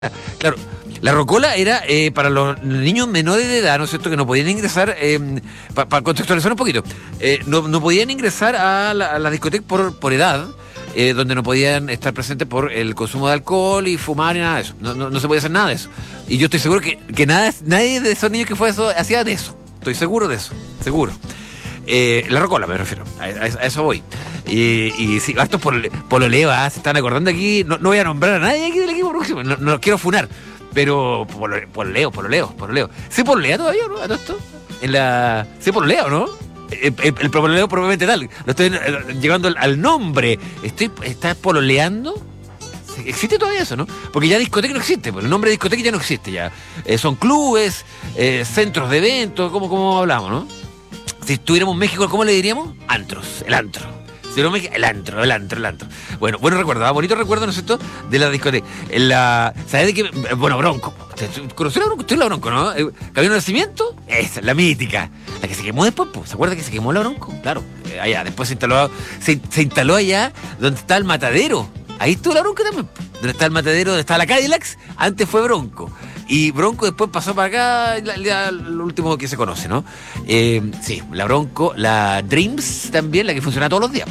Claro, la rocola era para los niños menores de edad, ¿no es cierto?, que no podían ingresar, para contextualizar un poquito, no podían ingresar a la discoteca por edad, donde no podían estar presentes por el consumo de alcohol y fumar y nada de eso. No se podía hacer nada de eso. Y yo estoy seguro que nadie de esos niños que fue eso hacía de eso. Estoy seguro de eso, seguro. La rocola me refiero, a eso voy. Y sí, estos pololeo, se están acordando aquí, no voy a nombrar a nadie aquí del equipo próximo, no los quiero funar, pero pololeo. ¿Se pololea todavía, no? ¿A todo esto? ¿Se pololea o no? El pololeo probablemente tal, lo estoy llegando al nombre. ¿Estás pololeando? ¿Existe todavía eso, no? Porque ya discoteca no existe, pues el nombre de discoteca ya no existe ya. Son clubes, centros de eventos, como hablamos, ¿no? Si estuviéramos en México, ¿cómo le diríamos? Antros, el antro. Si estuviéramos en México, el antro. Bueno, recuerdo, bonito recuerdo, ¿no es cierto?, de la discoteca. ¿Sabes de qué? Bueno, Bronco. ¿Conoció la Bronco? ¿Usted la Bronco, no? ¿Camino Nacimiento? Esa, la mítica. La que se quemó después, pues. ¿Se acuerda que se quemó la Bronco? Claro. Allá, después se instaló allá donde está el matadero. Ahí estuvo la Bronco también. Donde está el matadero, donde está la Cadillacs, antes fue Bronco. Y Bronco después pasó para acá, lo último que se conoce, ¿no? Sí, la Bronco, la Dreams también, la que funciona todos los días.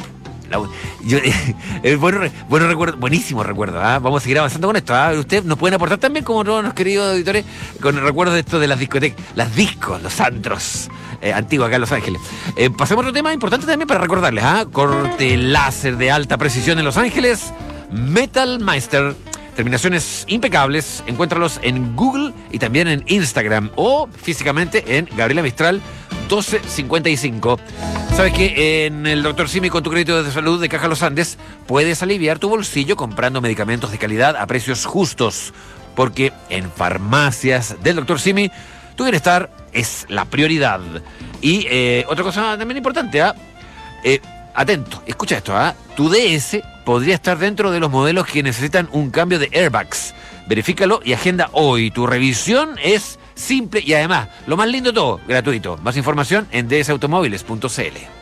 Buenísimo recuerdo, ¿eh? Vamos a seguir avanzando con esto, ¿eh? Ustedes nos pueden aportar también, como todos los queridos auditores, con el recuerdo de esto de las discotecas, las discos, los antros antiguos acá en Los Ángeles. Pasemos a otro tema importante también para recordarles, corte láser de alta precisión en Los Ángeles, Metal Meister. Terminaciones impecables, encuéntralos en Google y también en Instagram o físicamente en Gabriela Mistral 1255. ¿Sabes que en el Dr. Simi, con tu crédito de salud de Caja Los Andes, puedes aliviar tu bolsillo comprando medicamentos de calidad a precios justos? Porque en farmacias del Dr. Simi, tu bienestar es la prioridad. Y otra cosa también importante, atento, escucha esto, tu DS podría estar dentro de los modelos que necesitan un cambio de airbags. Verifícalo y agenda hoy. Tu revisión es simple y además, lo más lindo de todo, gratuito. Más información en dsautomóviles.cl.